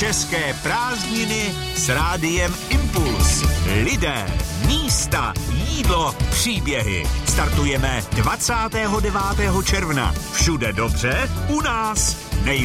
České prázdniny s Rádiem Impuls. Lidé, místa, jídlo, příběhy. Startujeme 29. června. Všude dobře, u nás